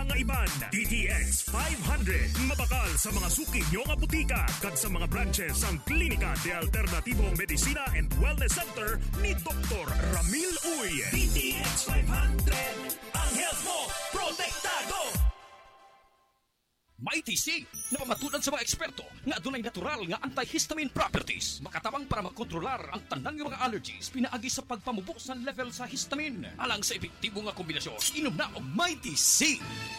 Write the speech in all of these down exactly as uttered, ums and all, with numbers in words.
mga iban. D T X five hundred. Mabakal sa mga suki nyo nga butika kag sa mga branches ang Klinika de Alternativo Medicina and Wellness Center ni Doctor Ramil Uy. D T X five hundred. Ang health mo, protektado! May T C na pamatudan sa mga eksperto nga adunay natural nga antihistamine properties makatabang para makontrolar ang tanang mga allergies pinaagi sa pagpamubo sa level sa histamine alang sa epektibo nga kombinasyon. Inom na og May T C.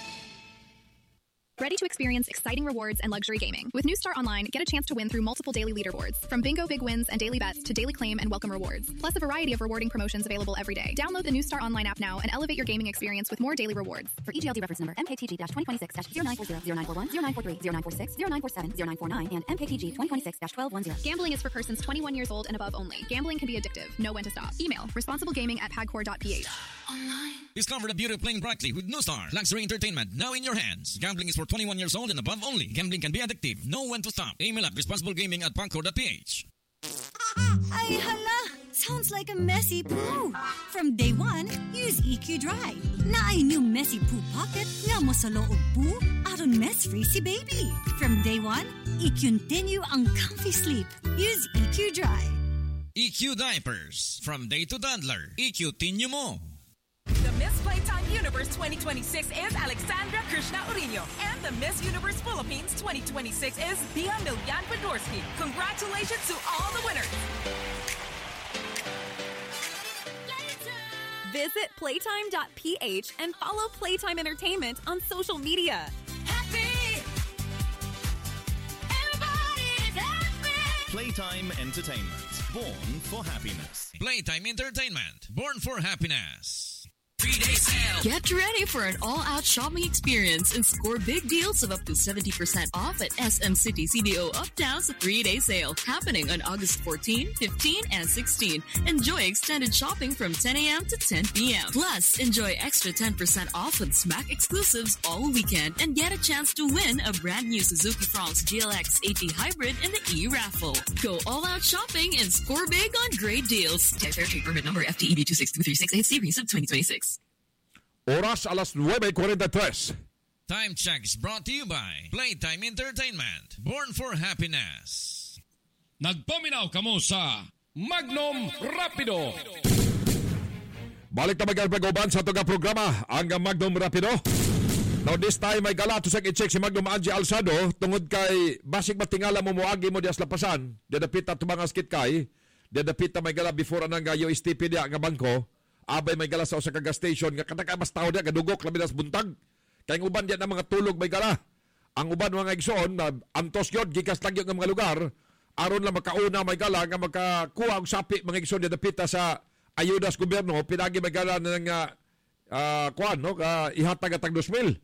Ready to experience exciting rewards and luxury gaming? With New Star Online, get a chance to win through multiple daily leaderboards. From bingo big wins and daily bets to daily claim and welcome rewards. Plus a variety of rewarding promotions available every day. Download the New Star Online app now and elevate your gaming experience with more daily rewards. For E G L D reference number M K T G twenty twenty-six zero nine four zero zero nine four one zero nine four three zero nine four six zero nine four seven zero nine four nine and M K T G twenty twenty-six twelve ten. Gambling is for persons twenty-one years old and above only. Gambling can be addictive. Know when to stop. Email responsiblegaming at pagcor dot p h. Discover the beauty of playing brightly with New Star. Luxury entertainment now in your hands. Gambling is for twenty-one years old and above only. Gambling can be addictive. Know when to stop. Email at responsiblegaming at pagcor dot p h. Ay, hala! Sounds like a messy poo. From day one, use E Q Dry. Na ay new messy poo pocket nga mo sa loob poo aron mess-free si baby. From day one, i-continue ang comfy sleep. Use E Q Dry. E Q Diapers. From day to toddler. E Q Tinyo mo. The Miss Playtime Universe twenty twenty-six is Alexandra Krishna Urino, and the Miss Universe Philippines twenty twenty-six is Bia Milyan Podorski. Congratulations to all the winners! Visit playtime dot p h and follow Playtime Entertainment on social media. Happy! Everybody's happy! Playtime Entertainment. Born for happiness. Playtime Entertainment. Born for happiness. Three-day sale. Get ready for an all-out shopping experience and score big deals of up to seventy percent off at S M City C D O Uptown's three-day sale happening on August fourteenth, fifteenth, and sixteenth. Enjoy extended shopping from ten a.m. to ten p.m. Plus, enjoy extra ten percent off with Smack exclusives all weekend and get a chance to win a brand new Suzuki Fronx G L X eighty Hybrid in the e-raffle. Go all-out shopping and score big on great deals. Fair trade permit number F T E B two six two three six A series of twenty twenty-six. Oras alas nueve forty-tres. Time check is brought to you by Playtime Entertainment. Born for happiness. Nagpaminaw kamo sa Magnum Rapido. Balik na mag-alpagoban sa ito programa ang Magnum Rapido. Now this time ay galato sa i-check si Magnum Angie Alsado tungod kay basig matingala mo muagi mo dias lapasan. Dadapita tumangas kit kay. Dadapita may gala before anang gayo istipi dia nga bangko. Abay may gala sa usa ka gas station nga kadaka mas tao dia kadugok labi das buntag. Kay ang uban dia na mga tulog may gala. Ang uban mga igsoon na antos yun gikas lang yung mga lugar aron lang makauna may gala nga makakuha og sapi mga igsoon dia dapita sa ayudas gobyerno pinagi may gala ng uh, kuan no ka ihatag atag two thousand.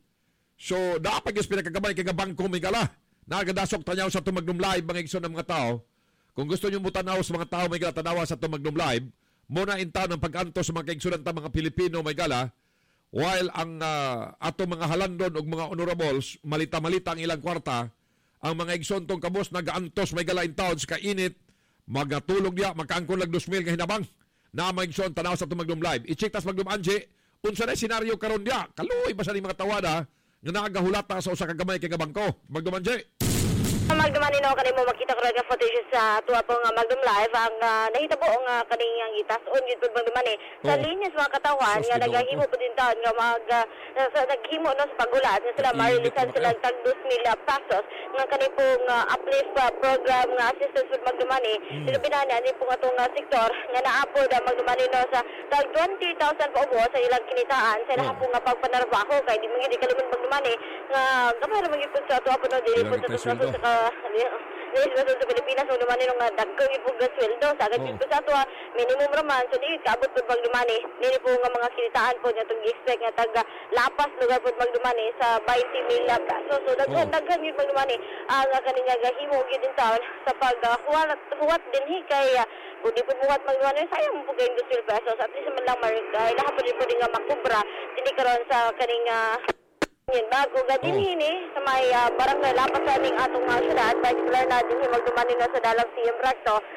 So dapat gyud pinakagamay kay nga bangko may gala. Nagadasok tanyaw sa Tumagnum Live mga igsoon ng mga tao. Kung gusto niyo mo tanaw sa mga tao may gala tanawa sa Tumagnum Live. Muna inta ng pag-anto sa mga kaigsunan ta mga Pilipino may gala while ang uh, ato mga halandon ug mga honorables malita-malita ang ilang kwarta ang mga igsoon tong kabos nagaantos may gala in town sa kainit magatulog dia makaangkon lag two thousand nga hinabang na mga igsoon tanaw sa Tumagnum Live i-check tas Magnum Angie unsa na senaryo karon dia kaluoy ba sa ni mga tawada nga nagahulata sa usa ka gamay kay bangko Magnum Angie. Magdumanino kani mo makita ko nga footage sa tuwa po nga Magnum Live ang uh, nahitabo nga kaning ang itas-on gid pud magdumani sa oh. linya sa mga katawan nga nagahimo pud din taon nga mag uh, sa naghimo no sa pagulat nga sila marilisan sila tag two thousand pesos nga kani pong uh, uplift uh, program nga assistance pud magdumani mm. sila binani ani pong atong uh, sektor nga naapod uh, magdumani no sa tag twenty thousand pa ubo sa ilang kinitaan sa lahat po nga pagpanarbaho kay di man gid kaliman magdumani nga gamay ra man gid pud sa tuwa po no dili pud sa sa Nais sa Pilipinas mo naman nung dagkong ipog na sweldo sa agad oh. sa ato minimum raman so di kabot po magdumani nini po nga mga kinitaan po niya itong expect nga taga lapas lugar po magdumani sa twenty mil pesos so daghan oh. daghan yun magdumani ang uh, kaning gahimo yun din taon sa paghuwat uh, huwat din hi kay uh, kung di po buhat magdumani sayang po kayong two thousand pesos at least man lang marigay lahat po din po din nga makubra hindi karon sa kaning uh, Yan, bago gadin oh. hini sa may uh, barangay lapas sa aming atong uh, syudad, particular na din magdumani na sa dalang C M Recto.